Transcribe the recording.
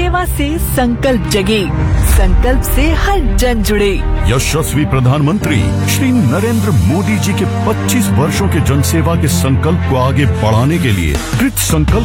सेवा से संकल्प जगे, संकल्प से हर जन जुड़े। यशस्वी प्रधानमंत्री श्री नरेंद्र मोदी जी के 25 वर्षों के जनसेवा के संकल्प को आगे बढ़ाने के लिए कृत संकल्प